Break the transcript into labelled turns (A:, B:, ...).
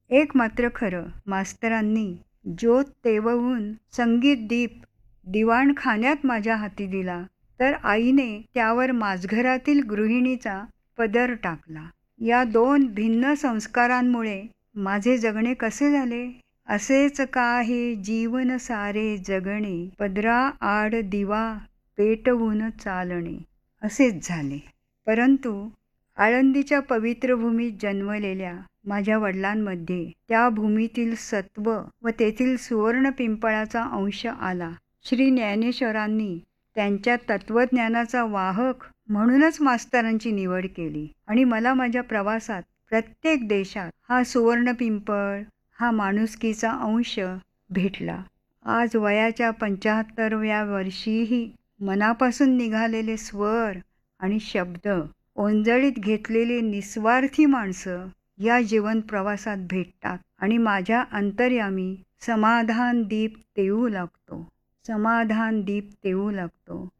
A: एक मात्र खरं, मास्तरांनी ज्योत तेववून संगीत दीप दिवाणखान्यात माझ्या हाती दिला, तर आईने त्यावर माझघरातील गृहिणीचा पदर टाकला. या दोन भिन्न संस्कारांमुळे माझे जगणे कसे झाले? असेच काही जीवन सारे जगणे, पदरा आड दिवा पेटवून चालणे, असेच झाले. परंतु आळंदीच्या पवित्र भूमीत जन्मलेल्या माझ्या वडिलांमध्ये त्या भूमीतील सत्व व तेथील सुवर्ण पिंपळाचा अंश आला. श्री ज्ञानेश्वरांनी त्यांच्या तत्वज्ञानाचा वाहक म्हणूनच मास्तरांची निवड केली आणि मला माझ्या प्रवासात प्रत्येक देशात हा सुवर्ण पिंपळ, हा माणुसकीचा अंश भेटला. आज वयाच्या 75व्या वर्षीही मनापासून निघालेले स्वर आणि शब्द ओंजळीत घेतलेली निस्वार्थी माणसं या जीवन प्रवासात भेटतात आणि माझ्या अंतर्यामी समाधान दीप तेवू लागतो. समाधान दीप तेवू लागतो.